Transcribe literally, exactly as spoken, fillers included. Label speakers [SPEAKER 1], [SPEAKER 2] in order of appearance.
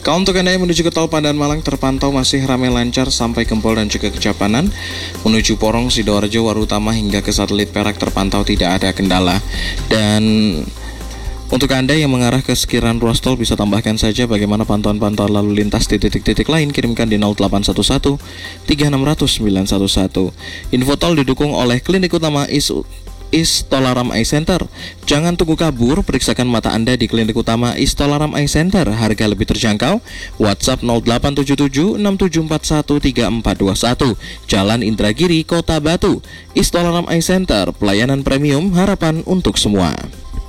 [SPEAKER 1] Kalau untuk Anda yang menuju ke tol Pandan Malang terpantau masih ramai lancar sampai Gempol dan juga Kejapanan. Menuju Porong, Sidoarjo, Warutama hingga ke Satelit Perak terpantau tidak ada kendala. Dan untuk Anda yang mengarah ke sekitaran ruas tol bisa tambahkan saja bagaimana pantauan-pantauan lalu lintas di titik-titik lain, kirimkan di nol delapan satu satu tiga enam nol nol sembilan satu satu. Info tol didukung oleh Klinik Utama Isu Istolaram Eye Center. Jangan tunggu kabur, periksakan mata Anda di Klinik Utama Istolaram Eye Center. Harga lebih terjangkau. WhatsApp nol delapan tujuh tujuh enam tujuh empat satu tiga empat dua satu. Jalan Indragiri, Kota Batu. Istolaram Eye Center, pelayanan premium, harapan untuk semua.